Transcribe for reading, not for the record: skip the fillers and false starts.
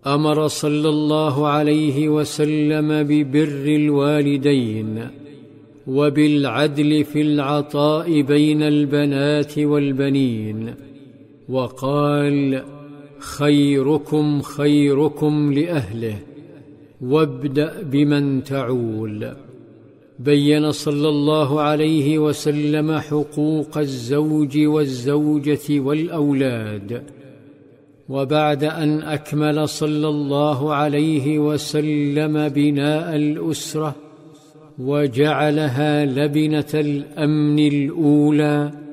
أمر صلى الله عليه وسلم ببر الوالدين وبالعدل في العطاء بين البنات والبنين، وقال: خيركم خيركم لأهله، وابدأ بمن تعول. بين صلى الله عليه وسلم حقوق الزوج والزوجة والأولاد، وبعد أن أكمل صلى الله عليه وسلم بناء الأسرة وجعلها لبنة الأمن الأولى،